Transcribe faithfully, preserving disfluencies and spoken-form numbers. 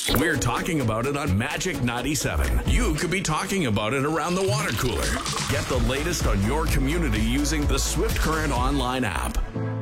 We're talking about it on Magic ninety-seven. You could be talking about it around the water cooler. Get the latest on your community using the Swift Current online app.